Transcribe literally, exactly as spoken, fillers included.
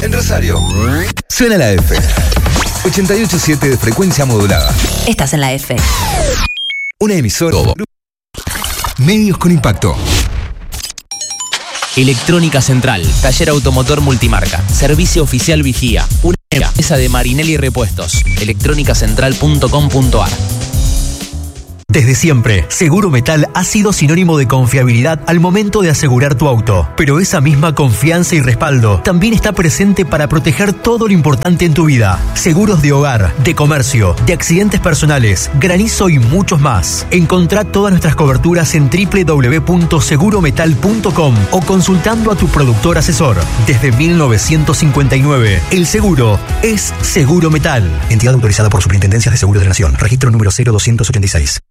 En Rosario, suena la F. ochenta y ocho punto siete de frecuencia modulada. Estás en la F. Una emisora. Medios con impacto. Electrónica Central, taller automotor multimarca, servicio oficial vigía, una empresa de Marinelli Repuestos, electrónica central punto com punto ar. Desde siempre, Seguro Metal ha sido sinónimo de confiabilidad al momento de asegurar tu auto. Pero esa misma confianza y respaldo también está presente para proteger todo lo importante en tu vida. Seguros de hogar, de comercio, de accidentes personales, granizo y muchos más. Encontrá todas nuestras coberturas en doble u doble u doble u punto seguro metal punto com o consultando a tu productor asesor. Desde mil novecientos cincuenta y nueve, el seguro es Seguro Metal. Entidad autorizada por Superintendencias de Seguros de la Nación. Registro número cero doscientos ochenta y seis.